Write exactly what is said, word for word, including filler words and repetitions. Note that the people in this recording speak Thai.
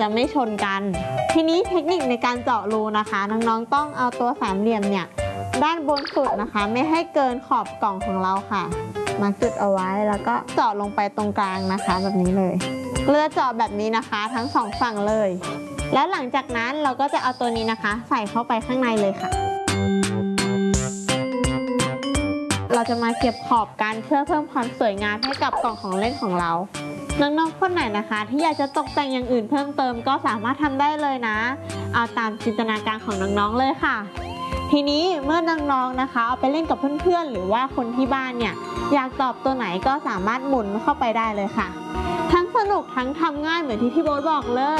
จะไม่ชนกันทีนี้เทคนิคในการเจาะรูนะคะน้องๆต้องเอาตัวสามเหลี่ยมเนี่ยด้านบนสุดนะคะไม่ให้เกินขอบกล่องของเราค่ะมาจุดเอาไว้แล้วก็เจาะลงไปตรงกลางนะคะแบบนี้เลยเราจะเจาะแบบนี้นะคะทั้งสองฝั่งเลยแล้วหลังจากนั้นเราก็จะเอาตัวนี้นะคะใส่เข้าไปข้างในเลยค่ะเราจะมาเก็บขอบกันเพื่อเพิ่มความสวยงามให้กับกล่องของเล่นของเราน้องๆคนไหนนะคะที่อยากจะตกแต่งอย่างอื่นเพิ่มเติมก็สามารถทำได้เลยนะเอาตามจินตนาการของน้องๆเลยค่ะทีนี้เมื่อน้องๆนะคะเอาไปเล่นกับเพื่อนๆหรือว่าคนที่บ้านเนี่ยอยากตอบตัวไหนก็สามารถหมุนเข้าไปได้เลยค่ะทั้งสนุกทั้งทำง่ายเหมือนที่พี่โบ๊ทบอกเลย